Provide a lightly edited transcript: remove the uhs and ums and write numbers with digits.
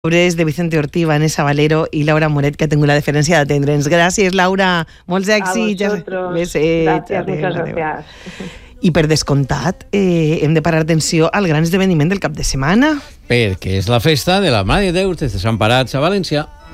Obres de Vicente Ortí, Vanessa Valero i Laura Moret, que ha tingut la deferència d'atendre'ns. Gràcies, Laura. Molts èxits. A vosotros. Gràcies, muchas gracias. I per descomptat, hem de parar atenció al gran esdeveniment del cap de setmana. Perquè és la festa de la Mare de Déu dels Desemparats a València.